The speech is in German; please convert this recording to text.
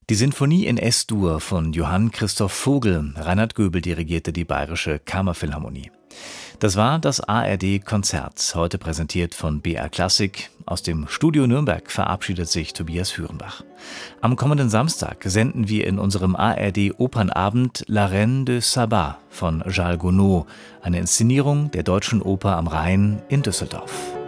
Die Sinfonie in S-Dur von Johann Christoph Vogl. Reinhard Göbel dirigierte die Bayerische Kammerphilharmonie. Das war das ARD-Konzert, heute präsentiert von BR Klassik. Aus dem Studio Nürnberg verabschiedet sich Tobias Führenbach. Am kommenden Samstag senden wir in unserem ARD-Opernabend La Reine de Saba von Charles Gounod, eine Inszenierung der Deutschen Oper am Rhein in Düsseldorf.